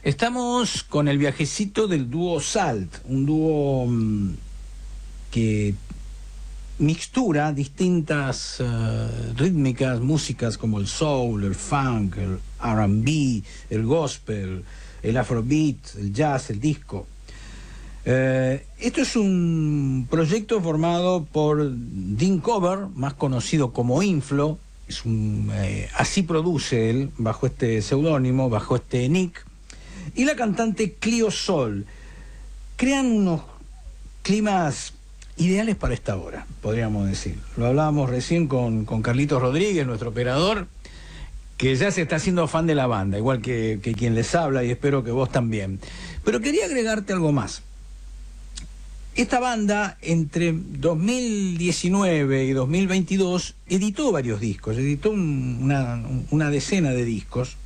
Estamos con el viajecito del dúo Salt, un dúo que mixtura distintas rítmicas, músicas como el soul, el funk, el R&B, el gospel, el afrobeat, el jazz, el disco. Esto es un proyecto formado por Dean Cover, más conocido como Inflo, así produce él, bajo este seudónimo, bajo este nick, y la cantante Clio Sol. Crean unos climas ideales para esta hora, podríamos decir. Lo hablábamos recién con Carlitos Rodríguez, nuestro operador, que ya se está haciendo fan de la banda, igual que quien les habla, y espero que vos también. Pero quería agregarte algo más. Esta banda, entre 2019 y 2022, editó varios discos, editó una decena de discos,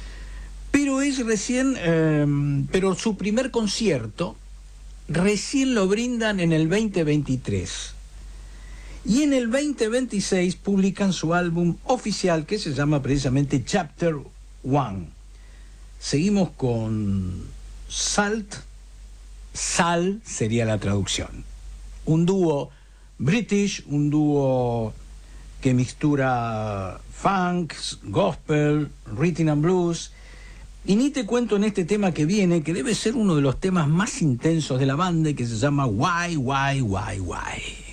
pero su primer concierto recién lo brindan en el 2023. Y en el 2026 publican su álbum oficial, que se llama precisamente Chapter 1. Seguimos con Sal sería la traducción. Un dúo british, un dúo que mixtura funk, gospel, rhythm and blues. Y ni te cuento en este tema que viene, que debe ser uno de los temas más intensos de la banda y que se llama Why, Why, Why, Why.